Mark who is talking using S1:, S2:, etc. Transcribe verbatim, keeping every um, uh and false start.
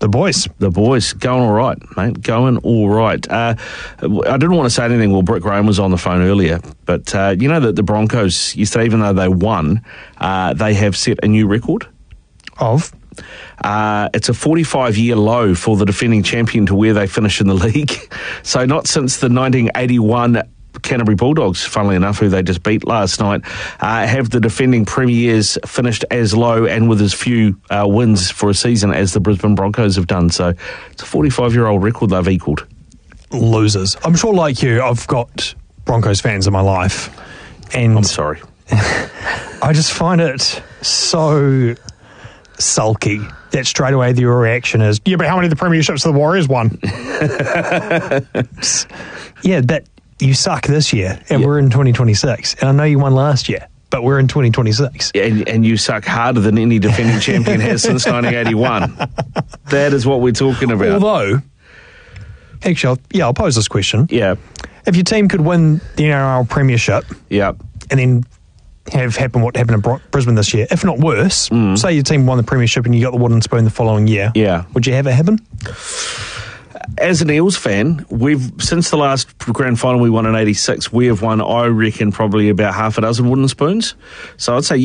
S1: The boys.
S2: The boys. Going all right, mate. Going all right. Uh, I didn't want to say anything while Britt Graham was on the phone earlier, but uh, you know that the Broncos, yesterday, even though they won, uh, they have set a new record.
S1: Of?
S2: Uh, it's a forty-five year low for the defending champion to where they finish in the league. So not since the nineteen eighty-one Canterbury Bulldogs, funnily enough, who they just beat last night, uh, have the defending premiers finished as low and with as few uh, wins for a season as the Brisbane Broncos have done. So it's a forty-five year old record they've equalled.
S1: Losers. I'm sure, like you, I've got Broncos fans in my life. And
S2: I'm sorry.
S1: I just find it so sulky that straight away the reaction is, yeah, but how many of the premierships the Warriors won? Yeah, but you suck this year, and yeah. We're in twenty twenty-six. And I know you won last year, but we're in twenty twenty-six.
S2: And, and you suck harder than any defending champion has since nineteen eighty-one. That is what we're talking about.
S1: Although, actually, I'll, yeah, I'll pose this question.
S2: Yeah.
S1: If your team could win the N R L premiership,
S2: yeah,
S1: and then have happened what happened in Bro- Brisbane this year, if not worse, mm. say your team won the premiership and you got the wooden spoon the following year,
S2: yeah,
S1: would you have it happen?
S2: As an Eels fan, we've since the last grand final we won in eighty-six, we have won, I reckon, probably about half a dozen wooden spoons. So I'd say